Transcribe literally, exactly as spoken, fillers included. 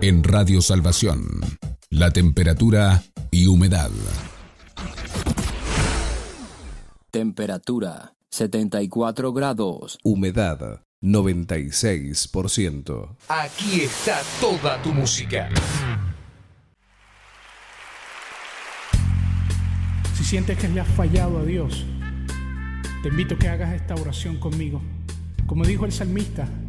En Radio Salvación, la temperatura y humedad. Temperatura setenta y cuatro grados. Humedad noventa y seis por ciento. Aquí está toda tu música. Si sientes que le has fallado a Dios, te invito a que hagas esta oración conmigo. Como dijo el salmista,